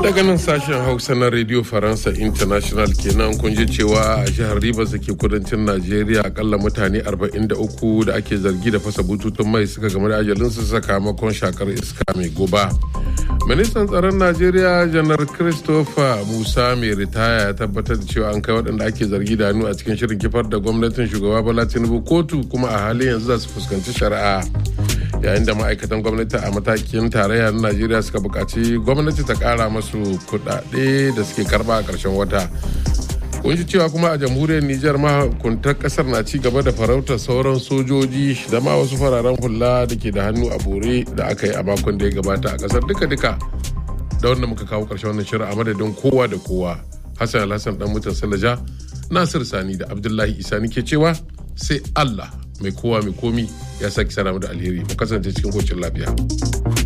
Daga nan sashen Hausa na Radio Faransa International kenan kun ji cewa a jihar Rivers da ke kudancin Najeriya akalla mutane 43 da ake zargi da fasa bututun mai suka game da ajalinsu sakamakon shakar iska mai guba. Ministan tsaron Najeriya Janar Christopher Musa mai ritaya ya tabbatar da cewa an kai waɗanda ake zargi da hannu a cikin shirin kifar da gwamnatin shugaba Bola Tinubu kotu kuma a halin yanzu za su fuskanci shari'a. Yayin da ma'aikatan gwamnati a matakin tarayya na Najeriya suka buƙaci gwamnati ta ƙara masu kuɗaɗe da suke karɓa a ƙarshen wata. Kun ji cewa kuma a jamhuriyar Nijar mahukuntar ƙasar na ci gaba da farautar sauran sojoji da ma wasu fararen hula da ke da hannu a bore da aka yi a makon da ya gabata a ƙasar duka-duka. Da wanda muka kawo ƙarshen wannan shirin a madadin kowa da kowa. Hassan Alhassan dan mutan Salaja, Nasir Sani da Abdullahi Isa ke cewa sai Allah mai kowa mai komi ya saki sana da alheri mu kasance cikin kocin lafiya.